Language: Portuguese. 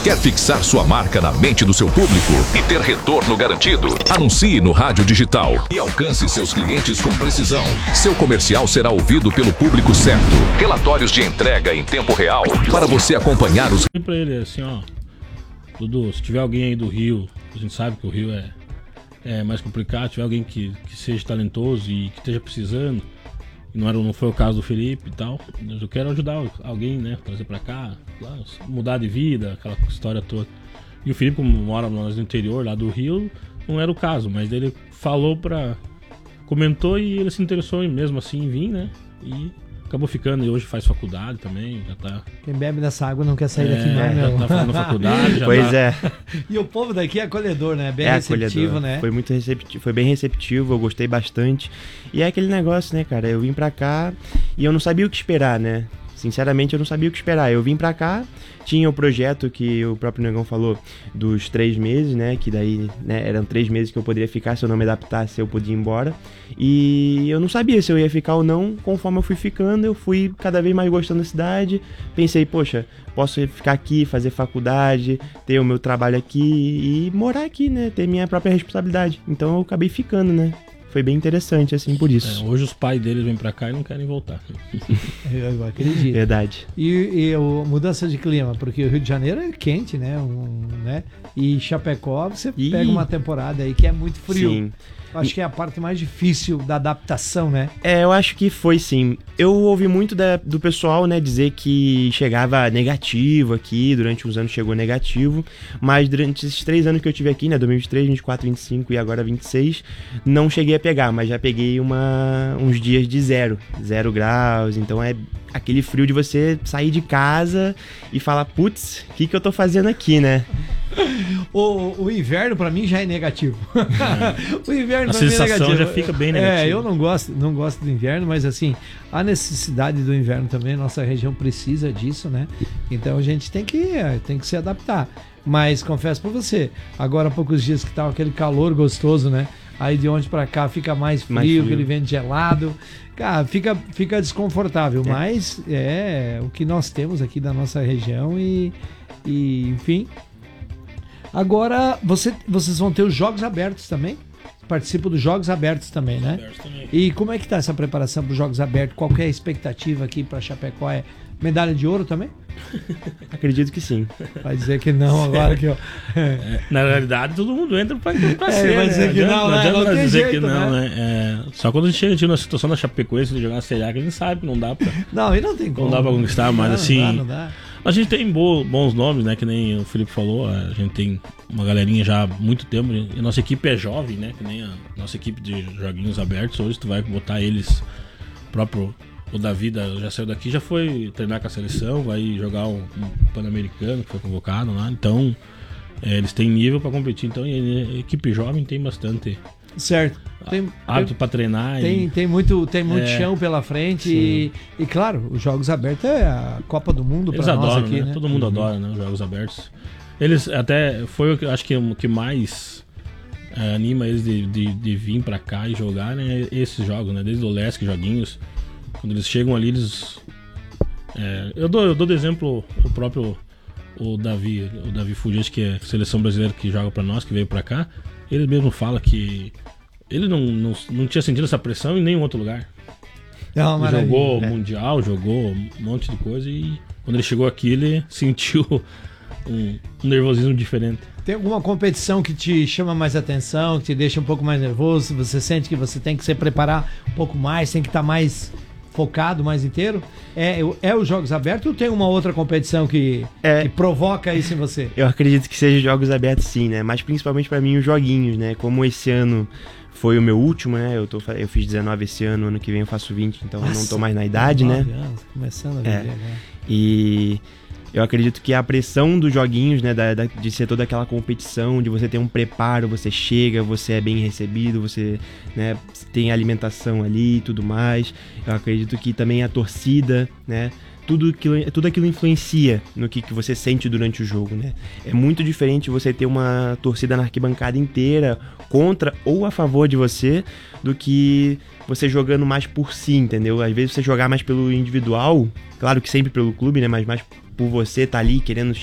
Quer fixar sua marca na mente do seu público e ter retorno garantido? Anuncie no rádio digital e alcance seus clientes com precisão. Seu comercial será ouvido pelo público certo. Relatórios de entrega em tempo real para você acompanhar os... Pra ele assim, ó, Dudu, se tiver alguém aí do Rio, a gente sabe que o Rio é mais complicado, se tiver alguém que seja talentoso e que esteja precisando, não foi o caso do Felipe e tal, eu quero ajudar alguém, né, trazer pra cá, mudar de vida, aquela história toda. E o Felipe, como mora no interior lá do Rio, não era o caso, mas ele comentou e ele se interessou mesmo assim em vir, né, e acabou ficando, e hoje faz faculdade também, já tá... Quem bebe dessa água não quer sair daqui mais, já tá fazendo faculdade, já pois tá... é. E o povo daqui é acolhedor, né? Bem receptivo, né? Foi muito receptivo, foi bem receptivo, eu gostei bastante. E é aquele negócio, né, cara? Eu vim pra cá e eu não sabia o que esperar, né? Sinceramente, eu não sabia o que esperar. Eu vim pra cá, tinha o projeto que o próprio Negão falou dos 3 meses, né? Que daí, né, eram 3 meses que eu poderia ficar, se eu não me adaptasse, eu podia ir embora. E eu não sabia se eu ia ficar ou não. Conforme eu fui ficando, eu fui cada vez mais gostando da cidade. Pensei, poxa, posso ficar aqui, fazer faculdade, ter o meu trabalho aqui e morar aqui, né? Ter minha própria responsabilidade. Então eu acabei ficando, né? Foi bem interessante, assim, por isso. Hoje os pais deles vêm pra cá e não querem voltar. Eu acredito. Verdade. E a mudança de clima, porque o Rio de Janeiro é quente, né? Né? E Chapecó, você pega uma temporada aí que é muito frio. Sim. Acho que é a parte mais difícil da adaptação, né? Eu acho que foi sim. Eu ouvi muito do pessoal, né, dizer que chegava negativo aqui, durante uns anos chegou negativo, mas durante esses 3 anos que eu tive aqui, né, 2023, 24, 25 e agora 26, não cheguei a pegar, mas já peguei uns dias de 0 graus, então é aquele frio de você sair de casa e falar, putz, o que eu tô fazendo aqui, né? O inverno pra mim já é negativo. O inverno a pra mim é sensação negativo. já fica bem negativa. Eu não gosto do inverno, mas assim, a necessidade do inverno também, nossa região precisa disso, né? Então a gente tem que se adaptar. Mas confesso pra você, agora há poucos dias que tava aquele calor gostoso, né? Aí de onde pra cá fica mais frio, aquele vento gelado. Cara, fica desconfortável, mas é o que nós temos aqui da nossa região e enfim. Agora, vocês vão ter os Jogos Abertos também? Participam dos Jogos Abertos também, né? Também. E como é que tá essa preparação para os Jogos Abertos? Qual que é a expectativa aqui para Chapecó? É medalha de ouro também? Acredito que sim. Vai dizer que não agora que na realidade, todo mundo entra pra ser, vai dizer né? que não adianta tem dizer jeito, que não, né? Só quando a gente chega na situação da Chapecoense de jogar na Série A, que a gente sabe que não dá pra... Não, e não tem como. Não dá pra conquistar, mas assim... Não dá. A gente tem bons nomes, né? Que nem o Felipe falou, a gente tem uma galerinha já há muito tempo. E a nossa equipe é jovem, né? Que nem a nossa equipe de joguinhos abertos. Hoje tu vai botar eles, o Davi já saiu daqui, já foi treinar com a seleção, vai jogar um Pan-Americano que foi convocado lá. Então, eles têm nível pra competir. Então, a equipe jovem tem bastante... Certo. Hábito pra treinar. Tem muito chão pela frente e claro, os Jogos Abertos é a Copa do Mundo para nós aqui, né? Todo mundo adora, né? Os Jogos Abertos. Eles até foi, acho que o que mais anima eles de vir pra cá e jogar, né? Esses jogos, né? Desde o Lesc, joguinhos. Quando eles chegam ali, eles... eu dou de exemplo o Davi Fugente, que é a seleção brasileira que joga pra nós, que veio pra cá. Ele mesmo fala que ele não tinha sentido essa pressão em nenhum outro lugar. Jogou Mundial, jogou um monte de coisa e quando ele chegou aqui ele sentiu um nervosismo diferente. Tem alguma competição que te chama mais atenção, que te deixa um pouco mais nervoso? Você sente que você tem que se preparar um pouco mais, tem que estar mais focado, mais inteiro? É os Jogos Abertos ou tem uma outra competição que provoca isso em você? Eu acredito que seja Jogos Abertos sim, né? Mas principalmente pra mim os joguinhos, né? Como esse ano foi o meu último, né? Eu fiz 19 esse ano que vem eu faço 20, então eu não tô mais na idade, né? Anos, começando a viver agora. E eu acredito que a pressão dos joguinhos, né, de ser toda aquela competição, de você ter um preparo, você chega, você é bem recebido, você, né, tem alimentação ali e tudo mais. Eu acredito que também a torcida, né, tudo aquilo influencia no que você sente durante o jogo, né? É muito diferente você ter uma torcida na arquibancada inteira contra ou a favor de você do que você jogando mais por si, entendeu? Às vezes você jogar mais pelo individual, claro que sempre pelo clube, né? Mas mais por você tá ali querendo